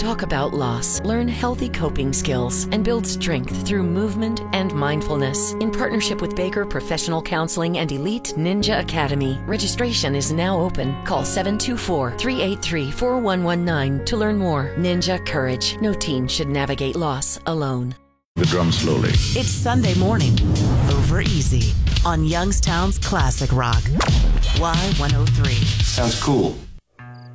talk about loss, learn healthy coping skills, and build strength through movement and mindfulness. In partnership with Baker Professional Counseling and Elite Ninja Academy, registration is now open. Call 724-383-4119 to learn more. Ninja Courage. No teen should navigate loss alone. The drum slowly. It's Sunday morning over Easy on Youngstown's Classic Rock. Y103. Sounds cool.